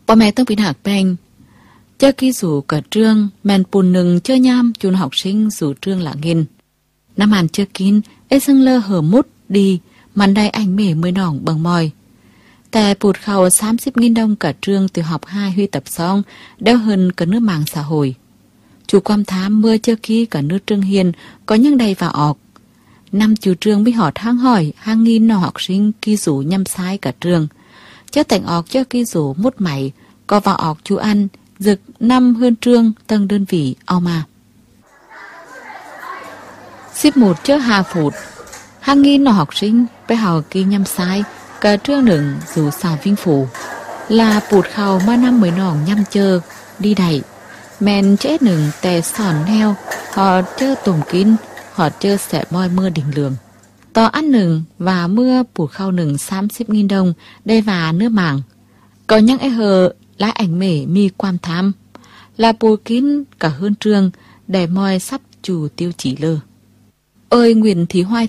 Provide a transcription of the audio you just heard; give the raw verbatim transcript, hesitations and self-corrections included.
Bà mẹ tôi bị hạc bèn. Cho khi dù cả trương, mẹn bùn nừng cho nham chun học sinh dù trương là nghìn. Năm hàn chưa kín, ế sưng lơ hở mút đi, màn đai ảnh mể mới nỏng bằng mòi. Tại bụt khẩu tám mươi nghìn đồng cả trương tiểu học hai huy tập xong, đeo hơn cả nước mạng xã hội. Chủ quan thám mưa chưa ký cả nước trương hiền, có những đầy vào ọc. Năm chủ trương mới hỏi hang hỏi, hàng nghìn nọ học sinh ký rủ nhâm sai cả trường. Cho thành ọc cho ký rủ mút mày, có vào ọc chú ăn, dực năm hơn trương tầng đơn vị ao mà. Xếp một chớ hà phụt, hàng nghìn nọ học sinh phải học ký nhâm sai, cả trương đừng dù xào vinh phủ. Là bụt khảo mà năm mới nòng nhâm chơ, đi đẩy. Men chết nừng tè sòn heo, họ chơ tùm kín, họ chơ sẽ moi mưa đỉnh lường. Tò ăn nừng và mưa bụt khao nừng tám mươi nghìn đồng đây và nước mảng. Có những ai hờ lái ảnh mể mi quan tham. Là bụt kín cả hơn trường để moi sắp chủ tiêu chỉ lơ. Ơi nguyện thì hoai